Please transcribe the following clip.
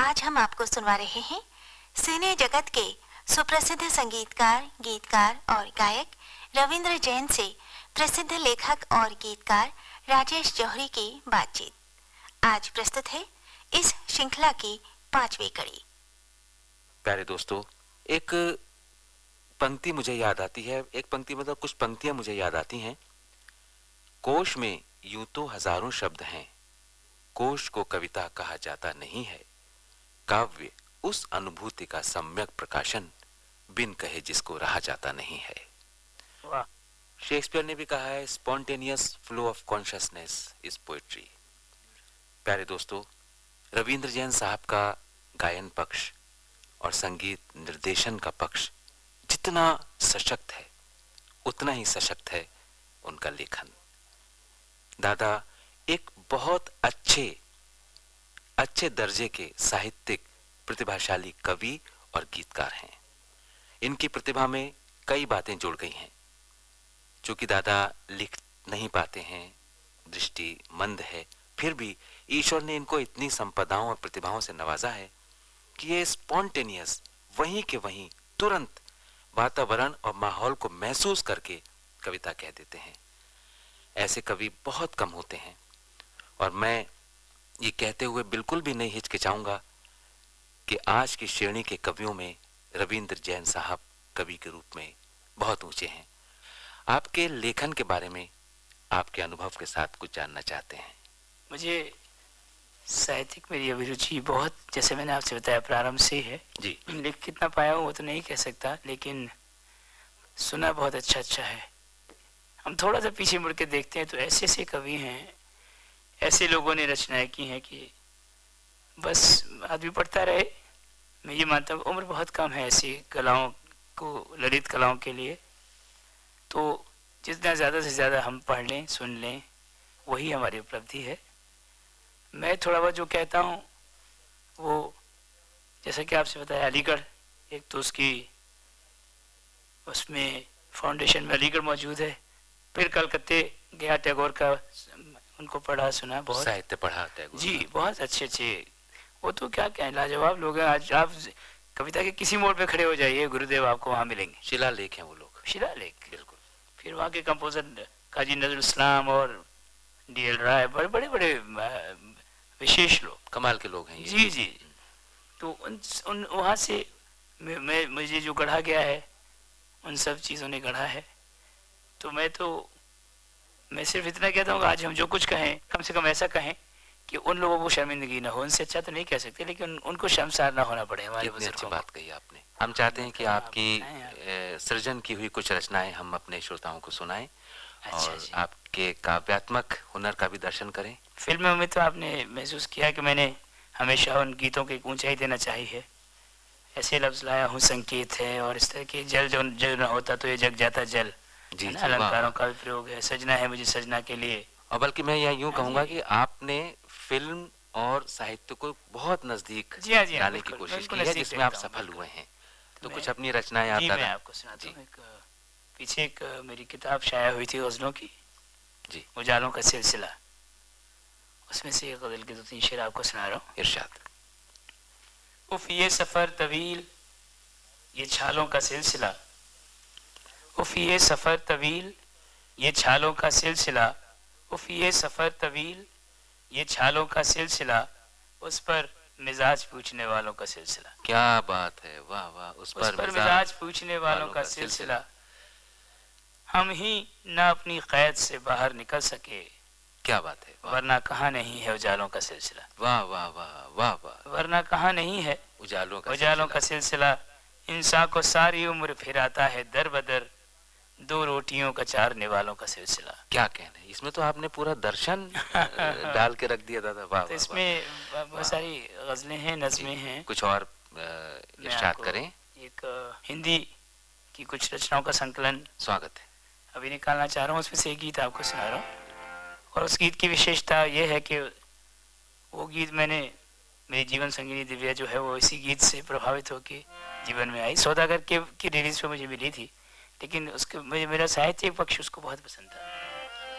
आज हम आपको सुनवा रहे हैं सिने जगत के सुप्रसिद्ध संगीतकार, गीतकार और गायक रविंद्र जैन से प्रसिद्ध लेखक और गीतकार राजेश जौहरी की बातचीत। आज प्रस्तुत है इस श्रृंखला की 5वीं कड़ी। प्यारे दोस्तों, एक पंक्ति मुझे याद आती है, एक पंक्ति मतलब कुछ पंक्तियां मुझे याद आती हैं। कोश में यूं तो हजारों शब्द हैं, कोश को कविता कहा जाता नहीं है। काव्य उस अनुभूति का सम्यक प्रकाशन, बिन कहे जिसको रहा जाता नहीं है। वाह। शेक्सपियर ने भी कहा है, spontaneous flow of consciousness is poetry. प्यारे दोस्तों, रविंद्र जैन साहब का गायन पक्ष और संगीत निर्देशन का पक्ष जितना सशक्त है, उतना ही सशक्त है उनका लेखन। दादा एक बहुत अच्छे दर्जे के साहित्यिक प्रतिभाशाली कवि और गीतकार हैं। इनकी प्रतिभा में कई बातें जुड़ गई हैं। चूंकि दादा लिख नहीं पाते हैं, दृष्टि मंद है, फिर भी ईश्वर ने इनको इतनी संपदाओं और प्रतिभाओं से नवाजा है कि ये स्पॉन्टेनियस वहीं के वहीं तुरंत वातावरण और माहौल को महसूस करके कविता कह देते हैं। ऐसे कवि बहुत कम होते हैं और मैं ये कहते हुए बिल्कुल भी नहीं हिचकिचाऊंगा कि आज की श्रेणी के कवियों में रविंद्र जैन साहब कवि के रूप में बहुत ऊंचे हैं। आपके लेखन के बारे में आपके अनुभव के साथ कुछ जानना चाहते हैं। मुझे साहित्यिक मेरी अभिरुचि बहुत, जैसे मैंने आपसे बताया, प्रारंभ से ही है जी। लिख कितना पाया हूँ वो तो नहीं कह सकता, लेकिन सुना बहुत अच्छा है। हम थोड़ा सा पीछे मुड़ के देखते हैं तो ऐसे ऐसे कवि हैं, ऐसे लोगों ने रचनाएं की हैं कि बस आदमी पढ़ता रहे। मैं ये मानता हूँ उम्र बहुत कम है ऐसी कलाओं को, ललित कलाओं के लिए। तो जितना ज़्यादा से ज़्यादा हम पढ़ लें, सुन लें, वही हमारी उपलब्धि है। मैं थोड़ा बहुत जो कहता हूँ वो, जैसा कि आपसे बताया, अलीगढ़ एक तो उसमें फाउंडेशन में अलीगढ़ मौजूद है। फिर कलकत्ते गया, टैगोर का उनको पढ़ा सुना, बहुत साहित्य पढ़ा टैगोर जी, बहुत अच्छे वो तो क्या कहें, लाजवाब लोग हैं। आज आप कविता के किसी मोड़ पे खड़े हो जाइए, गुरुदेव आपको वहाँ मिलेंगे। शिलालेख हैं वो लोग, शिलालेख। बिल्कुल। फिर वहाँ के कंपोजर काजी नजरुल इस्लाम और डी.एल. राय, बड़े बड़े विशेष लोग, कमाल के लोग हैं ये। जी जी। तो उन वहाँ से मुझे जो गढ़ा गया है, उन सब चीज़ों ने गढ़ा है। तो मैं सिर्फ इतना कहता हूँ, आज हम जो कुछ कहें कम से कम ऐसा कहें कि उन लोगों को शर्मिंदगी ना हो। उनसे अच्छा तो नहीं कह सकते, लेकिन उनको शर्मसार ना होना पड़े हमारे बुजुर्गों को। अच्छी बात कही आपने। हम चाहते हैं कि आपकी सृजन की हुई कुछ रचनाएं हम अपने श्रोताओं को सुनाएं और आपके काव्यात्मक हुनर का भी दर्शन करें। फिल्मों में तो आपने महसूस किया कि मैंने हमेशा उन गीतों की ऊंचाई देना चाहिए। ऐसे लफ्ज लाया हूँ, संकेत है, और इस तरह के जल जो न होता तो ये जग जाता जल, जी, अलंकारों का भी प्रयोग है। सजना है मुझे सजना के लिए। और बल्कि मैं यह यूं कहूंगा कि आपने फिल्म और साहित्य को बहुत नजदीक लाने की कोशिश की है, जिसमें आप सफल हुए हैं। तो कुछ अपनी रचनाएं आप मैं आपको सुनाता हूँ। पीछे एक मेरी किताब शाया हुई थी गजलों की, जी, उजालों का सिलसिला। उसमें से एक गजल के 2-3 शेर आपको सुना रहा हूँ। इरशाद। उफ ये सफर तवील, ये छालों का सिलसिला। उफ ये सफर तवील, ये छालों का सिलसिला। उफ ये सफर तवील, ये छालों का सिलसिला। उस पर मिजाज पूछने वालों का सिलसिला। क्या बात है, वाह वाह। उस पर मिजाज पूछने वालों का सिलसिला। हम ही ना अपनी कैद से बाहर निकल सके। क्या बात है, वरना कहाँ नहीं है उजालों का सिलसिला। वाह वाह वाह वाह वाह। वरना कहाँ नहीं है उजालों का सिलसिला। इंसान को सारी उम्र फिराता है दर बदर, 2 रोटियों का चारने वालों का सिलसिला। क्या कहना है, इसमें तो आपने पूरा दर्शन डाल के रख दिया दादा। वाह। तो इसमें बहुत सारी गजलें हैं, नज़में हैं। कुछ और इरशाद करें। एक हिंदी की कुछ रचनाओं का संकलन स्वागत है, अभी निकालना चाह रहा हूँ। उसमें से एक गीत आपको सुना रहा हूँ, और उस गीत की विशेषता यह है कि वो गीत मेरी जीवन संगिनी दिव्या जो है वो इसी गीत से प्रभावित होकर जीवन में आई। सौदागर की रिलीज पे मुझे मिली थी, लेकिन उसके मेरा साहित्यिक पक्ष उसको बहुत पसंद था।